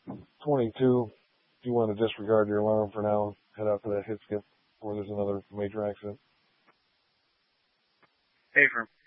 22. If you want to disregard your alarm for now, head out to that hit skip before there's another major accident. Hey, firm.